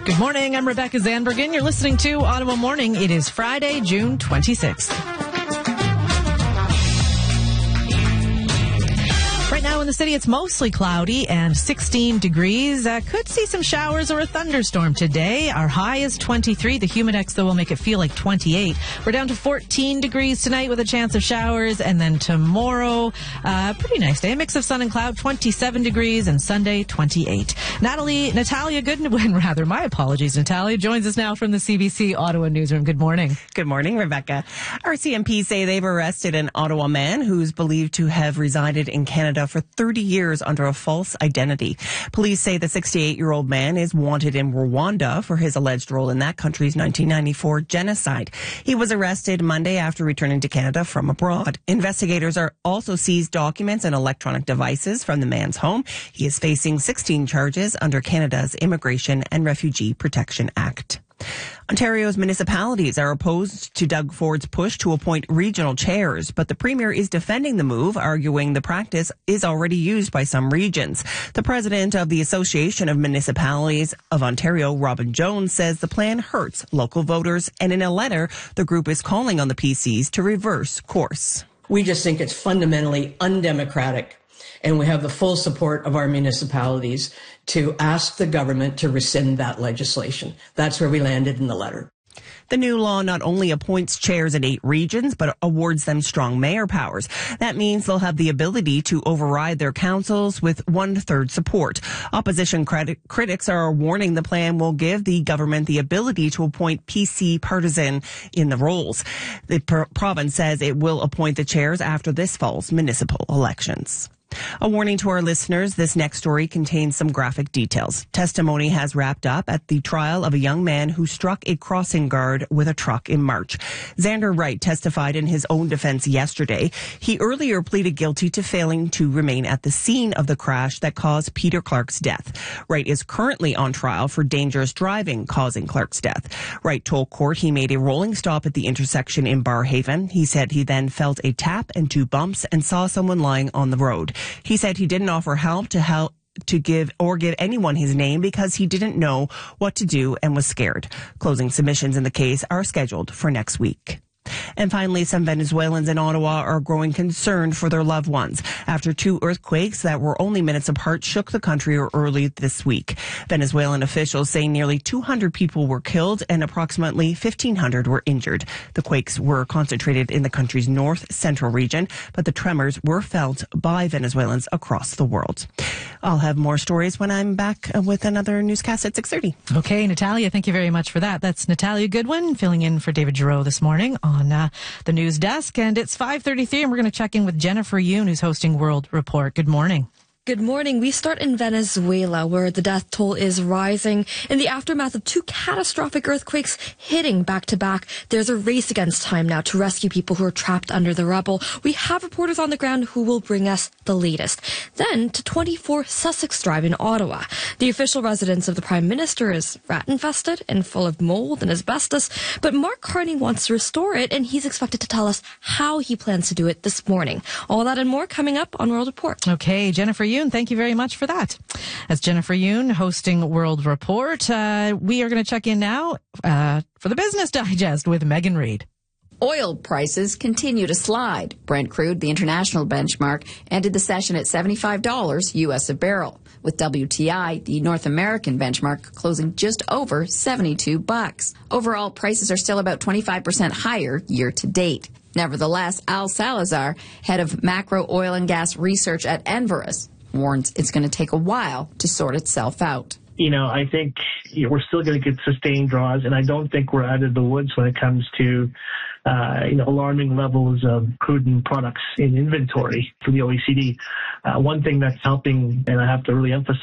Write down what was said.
Good morning. I'm Rebecca Zandbergen. You're listening to Ottawa Morning. It is Friday, June 26th. Right now in the city, it's mostly cloudy and 16 degrees. Could see some showers or a thunderstorm today. Our high is 23. The humidex, though, will make it feel like 28. We're down to 14 degrees tonight with a chance of showers. And then tomorrow, pretty nice day. A mix of sun and cloud, 27 degrees, and Sunday, 28. Natalia Goodwin, my apologies, Natalia, joins us now from the CBC Ottawa newsroom. Good morning. Good morning, Rebecca. RCMP say they've arrested an Ottawa man who's believed to have resided in Canada for 30 years under a false identity. Police say the 68-year-old man is wanted in Rwanda for his alleged role in that country's 1994 genocide. He was arrested Monday after returning to Canada from abroad. Investigators are also seized documents and electronic devices from the man's home. He is facing 16 charges under Canada's Immigration and Refugee Protection Act. Ontario's municipalities are opposed to Doug Ford's push to appoint regional chairs, but the Premier is defending the move, arguing the practice is already used by some regions. The president of the Association of Municipalities of Ontario, Robin Jones, says the plan hurts local voters, and in a letter, the group is calling on the PCs to reverse course. We just think it's fundamentally undemocratic. And we have the full support of our municipalities to ask the government to rescind that legislation. That's where we landed in the letter. The new law not only appoints chairs in 8 regions, but awards them strong mayor powers. That means they'll have the ability to override their councils with 1/3 support. Opposition critics are warning the plan will give the government the ability to appoint PC partisan in the roles. The province says it will appoint the chairs after this fall's municipal elections. A warning to our listeners, this next story contains some graphic details. Testimony has wrapped up at the trial of a young man who struck a crossing guard with a truck in March. Xander Wright testified in his own defense yesterday. He earlier pleaded guilty to failing to remain at the scene of the crash that caused Peter Clark's death. Wright is currently on trial for dangerous driving causing Clark's death. Wright told court he made a rolling stop at the intersection in Barrhaven. He said he then felt a tap and 2 bumps and saw someone lying on the road. He said he didn't offer help to give anyone his name because he didn't know what to do and was scared. Closing submissions in the case are scheduled for next week. And finally, some Venezuelans in Ottawa are growing concerned for their loved ones after 2 earthquakes that were only minutes apart shook the country early this week. Venezuelan officials say nearly 200 people were killed and approximately 1,500 were injured. The quakes were concentrated in the country's north-central region, but the tremors were felt by Venezuelans across the world. I'll have more stories when I'm back with another newscast at 6:30. Okay, Natalia, thank you very much for that. That's Natalia Goodwin filling in for David Giroux this morning on the news desk. And it's 5:33, and we're going to check in with Jennifer Yoon, who's hosting World Report. Good morning. Good morning. We start in Venezuela, where the death toll is rising. In the aftermath of 2 catastrophic earthquakes hitting back to back, there's a race against time now to rescue people who are trapped under the rubble. We have reporters on the ground who will bring us the latest. Then to 24 Sussex Drive in Ottawa. The official residence of the Prime Minister is rat-infested and full of mold and asbestos, but Mark Carney wants to restore it, and he's expected to tell us how he plans to do it this morning. All that and more coming up on World Report. Okay, Jennifer Yoon, thank you very much for that. As Jennifer Yoon hosting World Report, we are going to check in now for the Business Digest with Megan Reid. Oil prices continue to slide. Brent crude, the international benchmark, ended the session at $75 U.S. a barrel, with WTI, the North American benchmark, closing just over $72. Overall, prices are still about 25% higher year to date. Nevertheless, Al Salazar, head of macro oil and gas research at Enverus, warns it's going to take a while to sort itself out. I think we're still going to get sustained draws, and I don't think we're out of the woods when it comes to, alarming levels of crude and products in inventory for the OECD. One thing that's helping, and I have to really emphasize